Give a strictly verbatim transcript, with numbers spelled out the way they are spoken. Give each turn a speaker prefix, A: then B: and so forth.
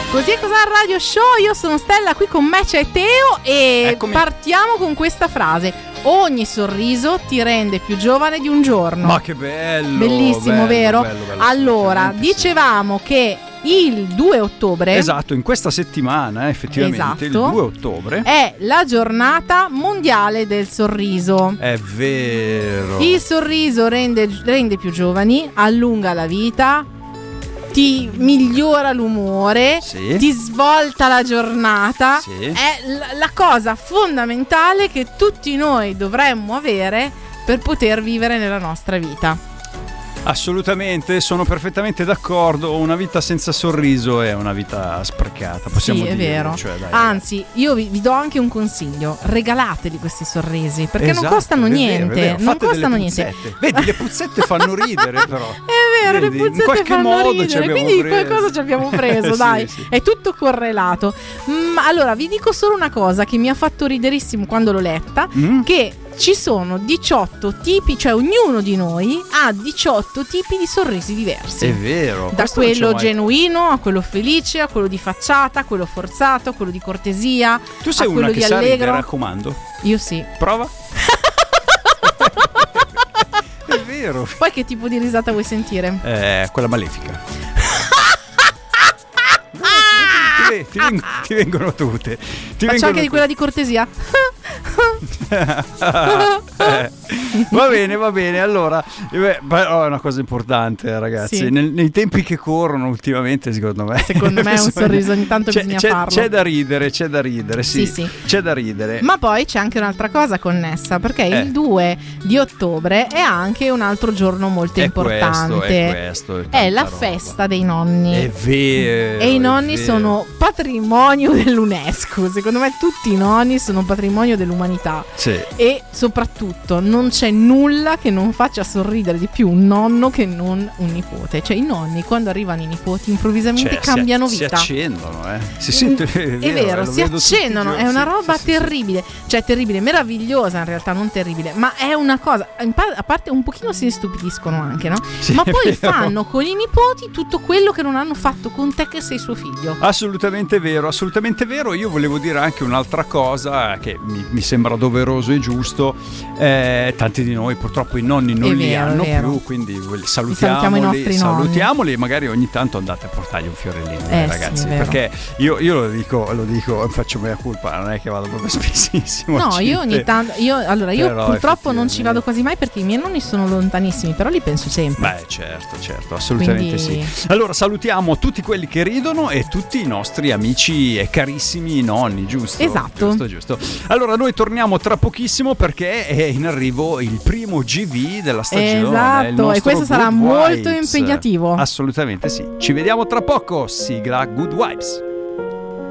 A: Così è, cos'è il radio show? Io sono Stella, qui con me c'è Teo e Eccomi. Partiamo con questa frase: ogni sorriso ti rende più giovane di un giorno.
B: Ma che bello!
A: Bellissimo,
B: bello,
A: vero?
B: Bello, bello,
A: allora, dicevamo sì. che il due ottobre,
B: esatto, in questa settimana effettivamente, esatto, il due ottobre
A: è la giornata mondiale del sorriso.
B: È vero.
A: Il sorriso rende, rende più giovani, allunga la vita, ti migliora l'umore, sì. ti svolta la giornata, sì. è l- la cosa fondamentale che tutti noi dovremmo avere per poter vivere nella nostra vita.
B: Assolutamente, sono perfettamente d'accordo. Una vita senza sorriso è una vita sprecata, possiamo
A: dire. Sì, è
B: dire.
A: vero.
B: Cioè, dai,
A: Anzi, io vi, vi do anche un consiglio: regalateli questi sorrisi, perché
B: esatto,
A: non costano
B: è
A: niente.
B: Vero, è vero.
A: Non
B: Fate
A: costano
B: niente.
A: Puzzette.
B: Vedi, le puzzette fanno ridere, però.
A: È vero,
B: Vedi,
A: le puzzette
B: in qualche
A: fanno
B: modo
A: ridere,
B: ci abbiamo
A: quindi
B: preso.
A: qualcosa ci abbiamo preso,
B: sì,
A: dai.
B: Sì.
A: È tutto correlato. Ma allora vi dico solo una cosa che mi ha fatto riderissimo quando l'ho letta, mm. che ci sono diciotto tipi, cioè ognuno di noi ha diciotto tipi di sorrisi diversi.
B: È vero.
A: Da quello genuino a quello felice, a quello di facciata, a quello forzato, a quello di cortesia.
B: Tu sei
A: a
B: una
A: quello
B: che
A: di
B: sa
A: allegro.
B: ridere, raccomando.
A: Io sì.
B: Prova. È vero.
A: Poi che tipo di risata vuoi sentire?
B: Eh, quella malefica. Ti, ti, vengono, ti vengono tutte. Ti
A: Faccio
B: vengono
A: anche
B: tutte.
A: di quella di cortesia.
B: eh, va bene, va bene. Allora, beh, però è una cosa importante, ragazzi.
A: Sì.
B: Nel, nei tempi che corrono ultimamente, secondo me,
A: secondo me un sorriso ogni tanto
B: c'è,
A: bisogna
B: c'è,
A: farlo.
B: C'è da ridere, c'è da ridere, sì,
A: sì, sì.
B: C'è da ridere.
A: Ma poi c'è anche un'altra cosa connessa, perché
B: eh.
A: il due di ottobre è anche un altro giorno molto
B: è
A: importante.
B: Questo, è questo, è,
A: è la
B: roba.
A: festa dei nonni.
B: È vero.
A: E i nonni
B: vero.
A: sono patrimonio dell'UNESCO. Secondo me tutti i nonni sono patrimonio dell'umanità.
B: Sì.
A: E soprattutto non c'è nulla che non faccia sorridere di più un nonno che non un nipote. Cioè i nonni, quando arrivano i nipoti, improvvisamente
B: cioè,
A: cambiano
B: si,
A: vita.
B: Si accendono, eh. Si sente, è vero,
A: è vero,
B: eh,
A: si accendono. È una roba
B: sì,
A: terribile.
B: Sì, sì.
A: Cioè terribile, meravigliosa in realtà, non terribile. Ma è una cosa, a parte un pochino si stupidiscono anche, no?
B: Sì,
A: ma poi
B: vero.
A: fanno con i nipoti tutto quello che non hanno fatto con te che sei suo figlio.
B: Assolutamente vero, assolutamente vero. Io volevo dire anche un'altra cosa che mi, mi sembra doveroso e giusto. Eh, tanti di noi purtroppo i nonni non
A: è
B: li
A: vero,
B: hanno
A: vero.
B: più, quindi salutiamoli,
A: salutiamo i nostri
B: salutiamoli e magari ogni tanto andate a portargli un fiorellino,
A: eh,
B: ragazzi,
A: sì,
B: perché io, io lo dico, lo dico, faccio mea culpa, non è che vado proprio spessissimo.
A: No, io ogni tanto, io, allora io
B: però
A: purtroppo non ci vado quasi mai perché i miei nonni sono lontanissimi, però li penso sempre.
B: Beh, certo, certo, assolutamente
A: quindi...
B: sì. Allora salutiamo tutti quelli che ridono e tutti i nostri amici e carissimi nonni, giusto?
A: Esatto.
B: Giusto, giusto. Allora noi torniamo tra pochissimo perché è in arrivo il primo G V della stagione.
A: Esatto, e questo sarà
B: Good
A: molto
B: Vibes.
A: impegnativo.
B: Assolutamente sì. Ci vediamo tra poco. Sigla Good Vibes.